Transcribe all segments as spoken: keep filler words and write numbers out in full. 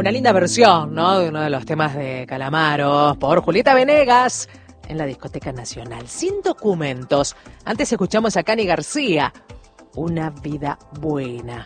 Una linda versión, ¿no?, de uno de los temas de Calamaro por Julieta Venegas en la Discoteca Nacional. Sin documentos. Antes escuchamos a Cani García, Una vida buena.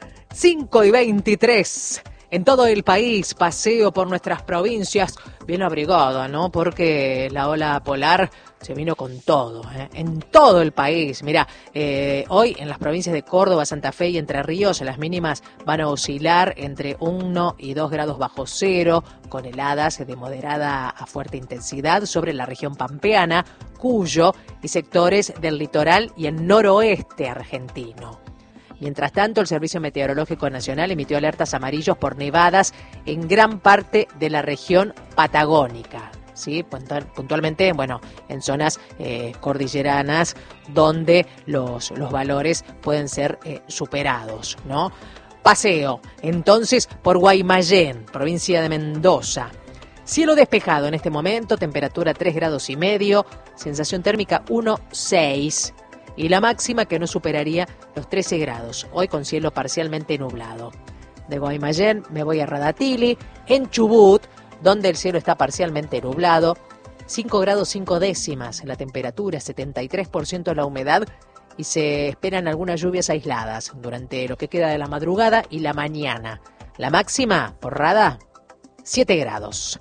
cinco y veintitrés. En todo el país, paseo por nuestras provincias, bien abrigado, ¿no? Porque la ola polar se vino con todo, ¿eh? En todo el país. Mirá, eh, hoy en las provincias de Córdoba, Santa Fe y Entre Ríos, las mínimas van a oscilar entre uno y dos grados bajo cero, con heladas de moderada a fuerte intensidad sobre la región pampeana, Cuyo y sectores del litoral y el noroeste argentino. Mientras tanto, el Servicio Meteorológico Nacional emitió alertas amarillos por nevadas en gran parte de la región patagónica, ¿sí? Puntualmente, bueno, en zonas eh, cordilleranas donde los, los valores pueden ser eh, superados, ¿no? Paseo, entonces, por Guaymallén, provincia de Mendoza. Cielo despejado en este momento, temperatura tres grados y medio, sensación térmica uno coma seis. Y la máxima que no superaría los trece grados, hoy con cielo parcialmente nublado. De Guaymallén me voy a Radatili, en Chubut, donde el cielo está parcialmente nublado, cinco grados cinco décimas la temperatura, setenta y tres por ciento la humedad y se esperan algunas lluvias aisladas durante lo que queda de la madrugada y la mañana. La máxima, por Rada, siete grados.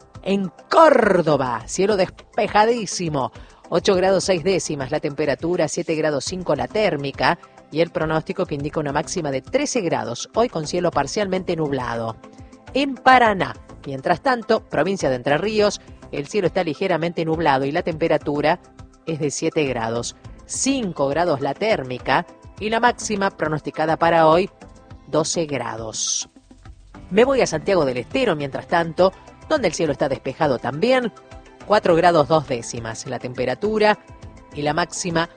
En Córdoba, cielo despejadísimo, ocho grados seis décimas la temperatura, siete grados cinco la térmica y el pronóstico que indica una máxima de trece grados, hoy con cielo parcialmente nublado. En Paraná, mientras tanto, provincia de Entre Ríos, el cielo está ligeramente nublado y la temperatura es de siete grados, cinco grados la térmica y la máxima pronosticada para hoy, doce grados. Me voy a Santiago del Estero, mientras tanto, donde el cielo está despejado también, cuatro grados dos décimas la temperatura y la máxima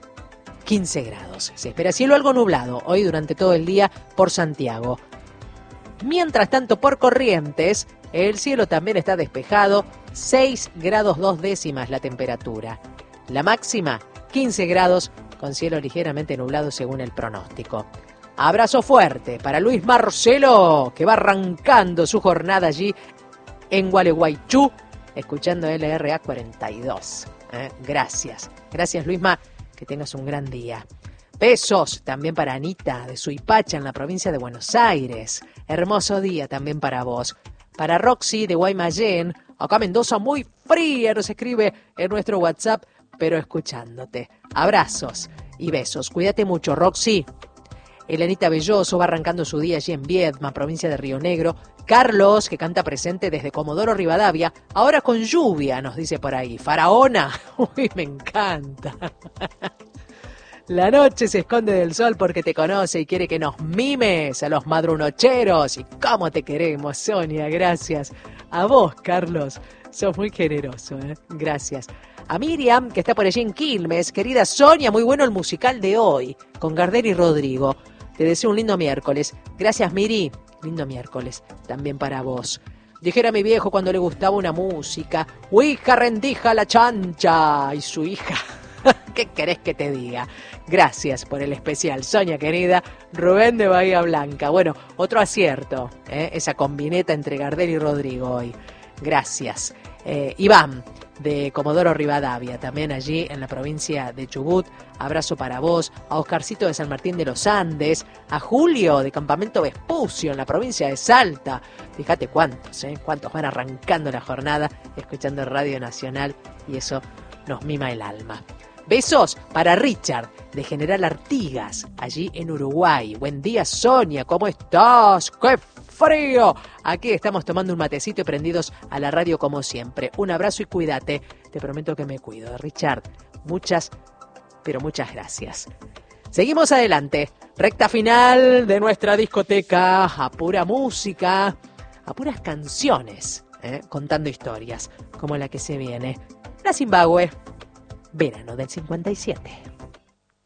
quince grados. Se espera cielo algo nublado hoy durante todo el día por Santiago. Mientras tanto, por Corrientes, el cielo también está despejado, seis grados dos décimas la temperatura. La máxima quince grados con cielo ligeramente nublado según el pronóstico. Abrazo fuerte para Luis Marcelo, que va arrancando su jornada allí en Gualeguaychú, escuchando L R A cuarenta y dos. ¿Eh? Gracias. Gracias, Luisma. Que tengas un gran día. Besos también para Anita de Suipacha en la provincia de Buenos Aires. Hermoso día también para vos. Para Roxy de Guaymallén. Acá Mendoza muy fría, nos escribe en nuestro WhatsApp, pero escuchándote. Abrazos y besos. Cuídate mucho, Roxy. Elenita Belloso va arrancando su día allí en Viedma, provincia de Río Negro. Carlos, que canta presente desde Comodoro Rivadavia, ahora con lluvia, nos dice por ahí. Faraona, uy, me encanta. La noche se esconde del sol porque te conoce y quiere que nos mimes a los madrunocheros. Y cómo te queremos, Sonia, gracias. A vos, Carlos, sos muy generoso, ¿eh? Gracias. A Miriam, que está por allí en Quilmes. Querida Sonia, muy bueno el musical de hoy, con Gardel y Rodrigo. Te deseo un lindo miércoles. Gracias, Miri. Lindo miércoles también para vos. Dijera mi viejo cuando le gustaba una música, hija rendija la chancha, y su hija. ¿Qué querés que te diga? Gracias por el especial, Sonia querida. Rubén de Bahía Blanca. Bueno, otro acierto, ¿eh? Esa combineta entre Gardel y Rodrigo hoy. Gracias. Eh, Iván de Comodoro Rivadavia, también allí en la provincia de Chubut. Abrazo para vos. A Oscarcito de San Martín de los Andes. A Julio de Campamento Vespucio en la provincia de Salta. Fíjate cuántos, ¿eh? Cuántos van arrancando la jornada escuchando Radio Nacional y eso nos mima el alma. Besos para Richard de General Artigas, allí en Uruguay. Buen día, Sonia, ¿cómo estás? ¡Qué frío! Aquí estamos tomando un matecito y prendidos a la radio como siempre. Un abrazo y cuídate. Te prometo que me cuido. Richard, muchas, pero muchas gracias. Seguimos adelante. Recta final de nuestra discoteca. A pura música, a puras canciones, ¿eh? Contando historias, como la que se viene. La Zimbabue. Verano del cincuenta y siete.